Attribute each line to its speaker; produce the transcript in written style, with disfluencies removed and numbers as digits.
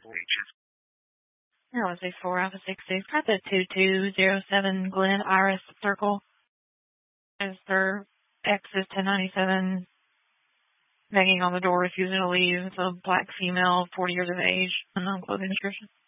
Speaker 1: I was a 4 Alpha 66. Got the 2207 Glen Iris Circle. As their X is 1097. Banging on the door, refusing to leave. It's a black female, 40 years of age, unknown clothing description.